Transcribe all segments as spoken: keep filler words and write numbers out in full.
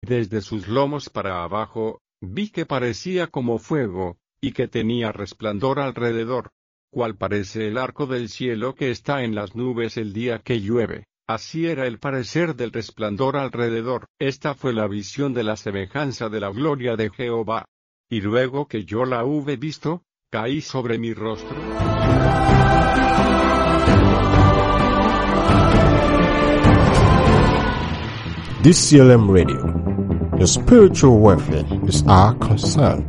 Desde sus lomos para abajo, vi que parecía como fuego, y que tenía resplandor alrededor, cual parece el arco del cielo que está en las nubes el día que llueve. Así era el parecer del resplandor alrededor. Esta fue la visión de la semejanza de la gloria de Jehová. Y luego que yo la hube visto, caí sobre mi rostro. This C L M Radio, your spiritual welfare is our concern.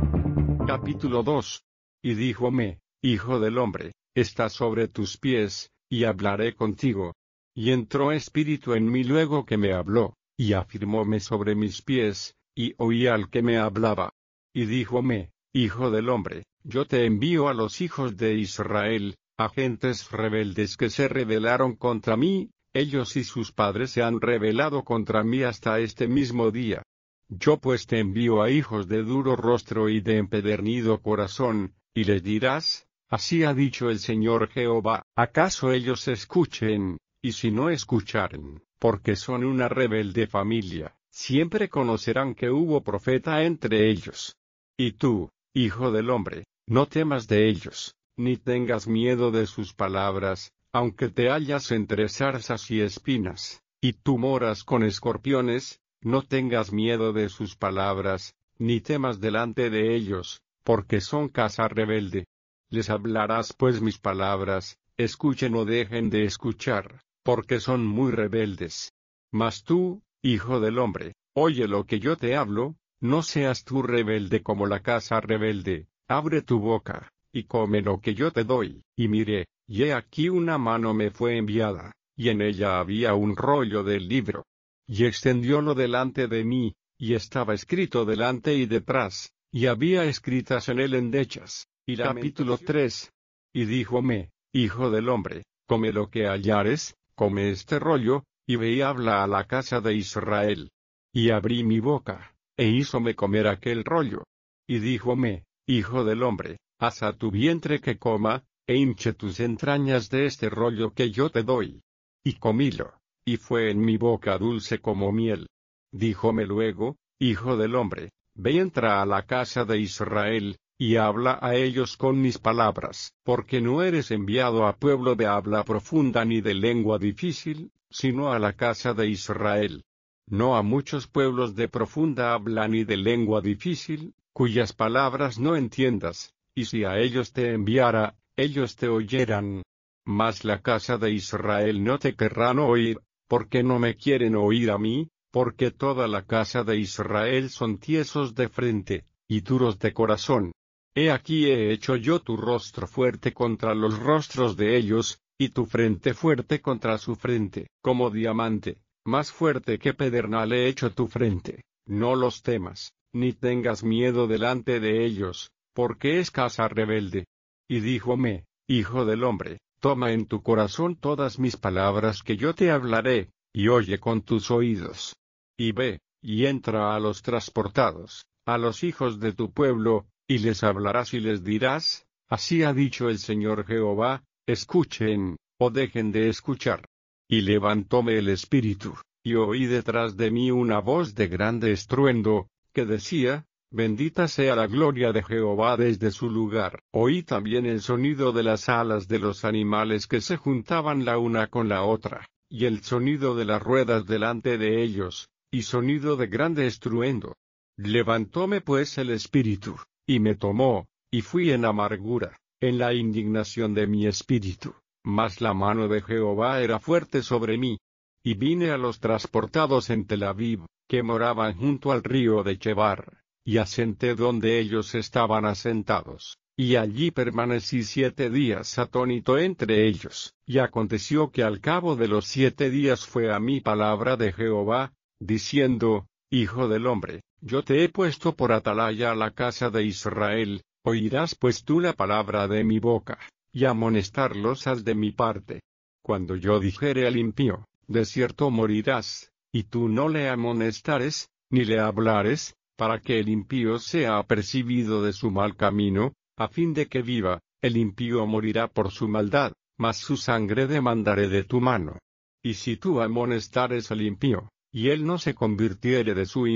Capítulo dos. Y díjome, Hijo del hombre, está sobre tus pies, y hablaré contigo. Y entró espíritu en mí luego que me habló, y afirmóme sobre mis pies, y oí al que me hablaba. Y díjome, Hijo del hombre, yo te envío a los hijos de Israel, a gentes rebeldes que se rebelaron contra mí, ellos y sus padres se han rebelado contra mí hasta este mismo día. Yo pues te envío a hijos de duro rostro y de empedernido corazón, y les dirás, así ha dicho el Señor Jehová, ¿acaso ellos escuchen? Y si no escucharen, porque son una rebelde familia, siempre conocerán que hubo profeta entre ellos. Y tú, hijo del hombre, no temas de ellos, ni tengas miedo de sus palabras, aunque te hallas entre zarzas y espinas, y tú moras con escorpiones, no tengas miedo de sus palabras, ni temas delante de ellos, porque son casa rebelde. Les hablarás pues mis palabras, escuchen o dejen de escuchar, porque son muy rebeldes. Mas tú, hijo del hombre, oye lo que yo te hablo, no seas tú rebelde como la casa rebelde, abre tu boca, y come lo que yo te doy. Y miré, y he aquí una mano me fue enviada, y en ella había un rollo del libro. Y extendiólo delante de mí, y estaba escrito delante y detrás, y había escritas en él endechas. Y capítulo tres. Y díjome, Hijo del hombre, come lo que hallares, come este rollo, y ve y habla a la casa de Israel. Y abrí mi boca, e hízome comer aquel rollo. Y díjome, Hijo del hombre, haz a tu vientre que coma, e hinche tus entrañas de este rollo que yo te doy. Y comílo, y fue en mi boca dulce como miel. Díjome luego, Hijo del hombre, ve y entra a la casa de Israel, y habla a ellos con mis palabras, porque no eres enviado a pueblo de habla profunda ni de lengua difícil, sino a la casa de Israel. No a muchos pueblos de profunda habla ni de lengua difícil, cuyas palabras no entiendas, y si a ellos te enviara, ellos te oyeran. Mas la casa de Israel no te querrán oír, porque no me quieren oír a mí, porque toda la casa de Israel son tiesos de frente, y duros de corazón. He aquí he hecho yo tu rostro fuerte contra los rostros de ellos, y tu frente fuerte contra su frente, como diamante, más fuerte que pedernal he hecho tu frente. No los temas, ni tengas miedo delante de ellos, porque es casa rebelde. Y díjome, Hijo del hombre, toma en tu corazón todas mis palabras que yo te hablaré, y oye con tus oídos. Y ve, y entra a los transportados, a los hijos de tu pueblo, y les hablarás y les dirás, así ha dicho el Señor Jehová, escuchen, o dejen de escuchar. Y levantóme el espíritu, y oí detrás de mí una voz de grande estruendo, que decía, bendita sea la gloria de Jehová desde su lugar. Oí también el sonido de las alas de los animales que se juntaban la una con la otra, y el sonido de las ruedas delante de ellos, y sonido de grande estruendo. Levantóme pues el espíritu, y me tomó, y fui en amargura, en la indignación de mi espíritu, mas la mano de Jehová era fuerte sobre mí. Y vine a los transportados en Tel Aviv, que moraban junto al río de Chebar, y asenté donde ellos estaban asentados, y allí permanecí siete días atónito entre ellos. Y aconteció que al cabo de los siete días fue a mí palabra de Jehová, diciendo, Hijo del hombre, yo te he puesto por atalaya a la casa de Israel, oirás pues tú la palabra de mi boca, y amonestarlos has de mi parte. Cuando yo dijere al impío, de cierto morirás, y tú no le amonestares, ni le hablares, para que el impío sea apercibido de su mal camino, a fin de que viva, el impío morirá por su maldad, mas su sangre demandaré de tu mano. Y si tú amonestares al impío, y él no se convirtiere de su